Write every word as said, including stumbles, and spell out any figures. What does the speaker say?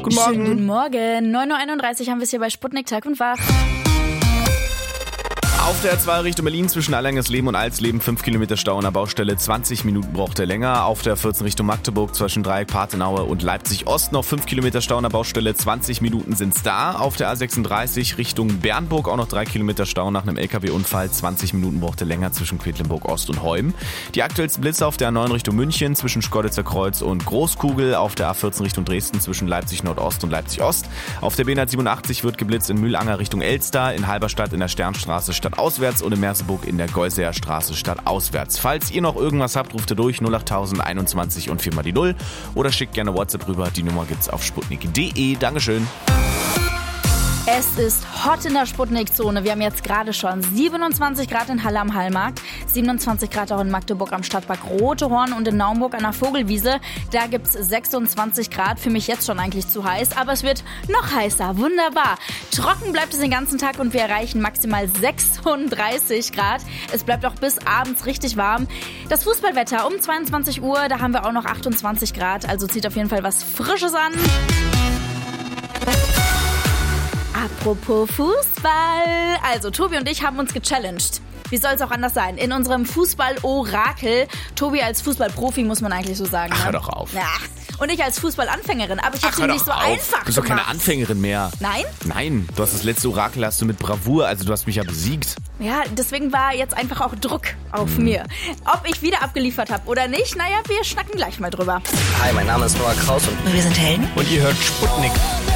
Guten Morgen. Schönen guten Morgen. neun Uhr einunddreißig haben wir es hier bei Sputnik Tag und Wach. Auf der A zwei Richtung Berlin zwischen Allengersleben und Alsleben fünf Kilometer Stau an der Baustelle, zwanzig Minuten braucht er länger. Auf der vierzehn Richtung Magdeburg zwischen Dreieck, Patenaue und Leipzig Ost noch fünf Kilometer Stau an der Baustelle, zwanzig Minuten sind's da. Auf der A sechsunddreißig Richtung Bernburg auch noch drei Kilometer Stau nach einem L K W-Unfall, zwanzig Minuten braucht er länger zwischen Quedlinburg Ost und Heum. Die aktuellsten Blitze auf der A neun Richtung München zwischen Schkeuditzer Kreuz und Großkugel, auf der A vierzehn Richtung Dresden zwischen Leipzig Nordost und Leipzig Ost. Auf der B hundertsiebenundachtzig wird geblitzt in Mühlanger Richtung Elster, in Halberstadt in der Sternstraße stadtauswärts und in Merseburg in der Geuseer Straße stadtauswärts. Falls ihr noch irgendwas habt, ruft ihr durch null acht null null einundzwanzig und vier mal die null oder schickt gerne WhatsApp rüber. Die Nummer gibt's auf sputnik punkt de. Dankeschön. Es ist hot in der Sputnik-Zone. Wir haben jetzt gerade schon siebenundzwanzig Grad in Halle am Hallmarkt, siebenundzwanzig Grad auch in Magdeburg am Stadtpark Rotehorn und in Naumburg an der Vogelwiese. Da gibt's sechsundzwanzig Grad. Für mich jetzt schon eigentlich zu heiß, aber es wird noch heißer. Wunderbar. Trocken bleibt es den ganzen Tag und wir erreichen maximal sechsunddreißig Grad. Es bleibt auch bis abends richtig warm. Das Fußballwetter um zweiundzwanzig Uhr, da haben wir auch noch achtundzwanzig Grad. Also zieht auf jeden Fall was Frisches an. Apropos Fußball. Also Tobi und ich haben uns gechallenged. Wie soll es auch anders sein? In unserem Fußball-Orakel. Tobi als Fußballprofi, muss man eigentlich so sagen. Ach, ne? hör doch auf. Ja. Und ich als Fußballanfängerin. Aber ich Ach, habe hör ihn nicht doch so auf. einfach Du bist doch gemacht. keine Anfängerin mehr. Nein? Nein, du hast das letzte Orakel hast du mit Bravour, also du hast mich ja besiegt. Ja, deswegen war jetzt einfach auch Druck auf hm. mir. Ob ich wieder abgeliefert habe oder nicht, naja, wir schnacken gleich mal drüber. Hi, mein Name ist Noah Kraus und Wir sind Helden. Und ihr hört Sputnik.